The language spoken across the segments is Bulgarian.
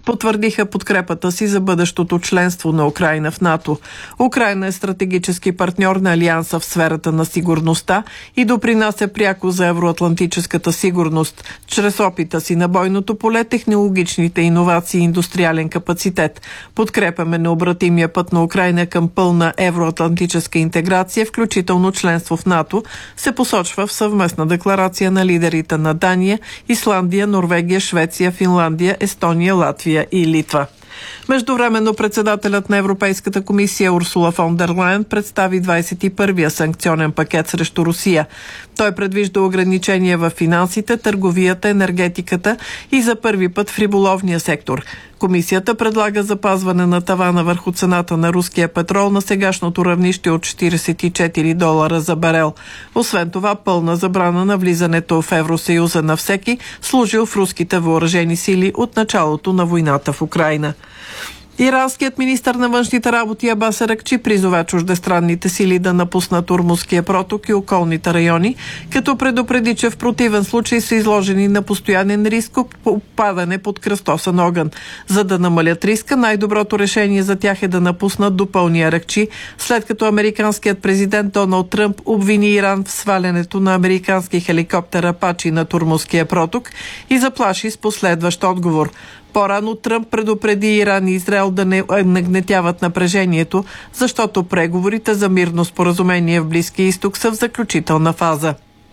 потвърдиха подкрепата си за бъдещото членство на Украйна в НАТО. Украйна е стратегически партньор на Алианса в сферата на сигурността и допринася пряко за евроатлантическата сигурност, чрез опита си на бойното поле, технологичните иновации и индустриален капацитет. Подкрепяме необратимия път на Украйна към пълна евроатлантическа интеграция, включително членство в НАТО, се посочва в съвместна декларация на лидерите на Дания, Исландия, Норвегия, Швеция, Финландия, Естония, Латвия и Литва. Междувременно председателят на Европейската комисия Урсула фон дер Лайен представи 21-я санкционен пакет срещу Русия. Той предвижда ограничения в финансите, търговията, енергетиката и за първи път в риболовния сектор. Комисията предлага запазване на тавана върху цената на руския петрол на сегашното равнище от $44 за барел. Освен това, пълна забрана на влизането в Евросъюза на всеки, служил в руските въоръжени сили от началото на войната в Украйна. Иранският министър на външните работи Абас Аракчи призова чуждестранните сили да напуснат Ормузския проток и околните райони, като предупреди, че в противен случай са изложени на постоянен риск от попадане под кръстосен огън. За да намалят риска, най-доброто решение за тях е да напуснат, допълни Аракчи, след като американският президент Доналд Тръмп обвини Иран в свалянето на американски хеликоптер Апачи над Ормузския проток и заплаши с последващ отговор. По-рано Тръмп предупреди Иран и Израел да не нагнетяват напрежението, защото преговорите за мирно споразумение в Близкия изток са в заключителна фаза.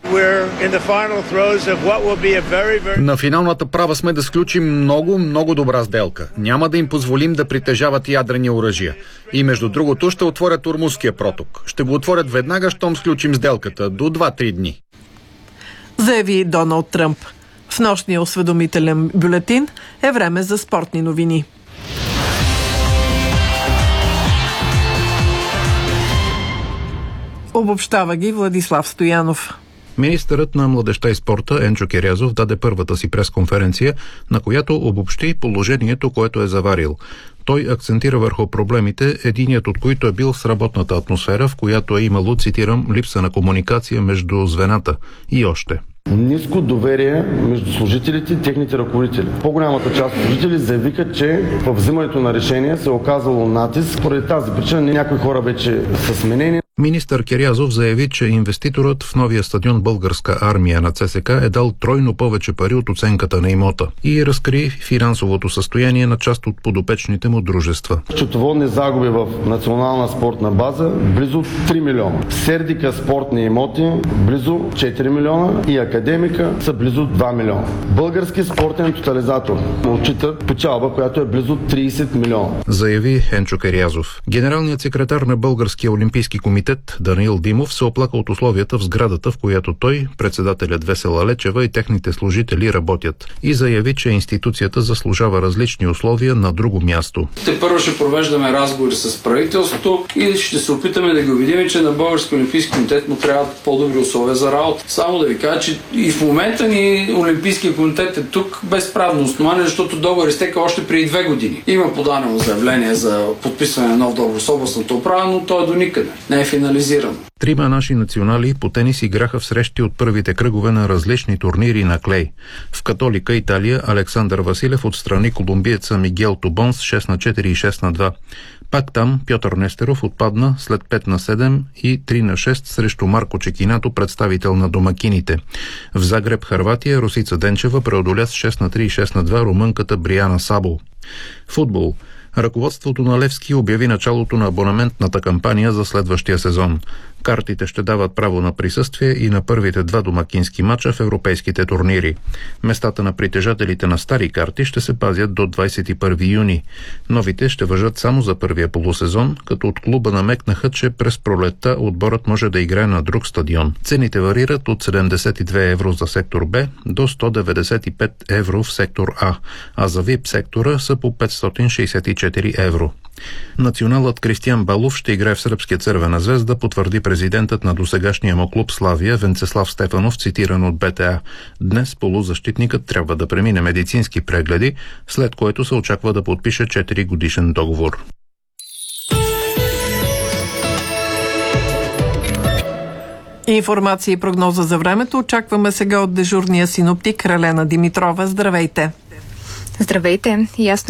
На финалната права сме да сключим много добра сделка. Няма да им позволим да притежават ядрени оръжия. И между другото ще отворят Ормузския проток. Ще го отворят веднага, щом сключим сделката, до 2-3 дни. Заяви Доналд Тръмп. В нощния осведомителен бюлетин е време за спортни новини. Обобщава ги Владислав Стоянов. Министърът на младежта и спорта Енчо Керязов даде първата си пресконференция, на която обобщи положението, което е заварил. Той акцентира върху проблемите, единият от които е бил с работната атмосфера, в която е имало, цитирам, липса на комуникация между звената и още. Ниско доверие между служителите и техните ръководители. По-голямата част от служители заявиха, че в взимането на решения се е оказало натиск. Поради тази причина някои хора вече са сменени. Министър Керязов заяви, че инвеститорът в новия стадион Българска армия на ЦСК е дал тройно повече пари от оценката на имота и разкри финансовото състояние на част от подопечните му дружества. Счетоводни загуби в национална спортна база близо 3 милиона. Сердика спортни имоти близо 4 милиона и Академика са близо 2 милиона. Български спортен тотализатор отчита печалба, която е близо 30 милиона. Заяви Енчо Керязов. Генералният секретар на Българския олимпийски комитет Даниил Димов се оплака от условията в сградата, в която той, председателят Весела Лечева и техните служители работят, и заяви, че институцията заслужава различни условия на друго място. Първо ще провеждаме разговори с правителството и ще се опитаме да ги убедим, че на Българския олимпийски комитет му трябват по-добри условия за работа. Само да ви кажа, че и в момента ни Олимпийския комитет е тук без правно основание, защото договор изтека още преди 2 години. Има подадено заявление за подписване на нов договор с областната управа, но той е до никъде. Не е финализирано. 3 наши национали по тенис играха в срещи от първите кръгове на различни турнири на клей. В Католика, Италия, Александър Василев отстрани колумбиеца Мигел Тубон с 6-4 и 6-2. Пак там Пьотър Нестеров отпадна след 5-7 и 3-6 срещу Марко Чекинато, представител на домакините. В Загреб, Хърватия, Росица Денчева преодоля с 6-3 и 6-2 румънката Бриана Сабо. Футбол. Ръководството на Левски обяви началото на абонаментната кампания за следващия сезон. Картите ще дават право на присъствие и на първите 2 домакински мача в европейските турнири. Местата на притежателите на стари карти ще се пазят до 21 юни. Новите ще важат само за първия полусезон, като от клуба намекнаха, че през пролетта отборът може да играе на друг стадион. Цените варират от 72 евро за сектор Б до 195 евро в сектор А, а за ВИП сектора са по 564 евро. Националът Кристиян Балов ще играе в сръбския Цървена звезда, потвърди президентът на досегашния му клуб Славия Венцеслав Стефанов, цитиран от БТА. Днес полузащитникът трябва да премине медицински прегледи, след което се очаква да подпише 4-годишен договор. Информация и прогноза за времето очакваме сега от дежурния синоптик Ралена Димитрова. Здравейте! Здравейте! Ясно